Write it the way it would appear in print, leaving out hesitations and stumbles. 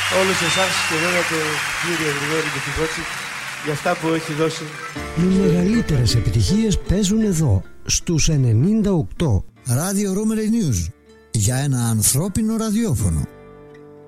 όλους εσάς και βέβαια τον κύριο Γρηγόρη Μπουφικότσι για αυτά που έχει δώσει. Οι μεγαλύτερες επιτυχίες παίζουν εδώ, στους 98. Radio Romery News, για ένα ανθρώπινο ραδιόφωνο.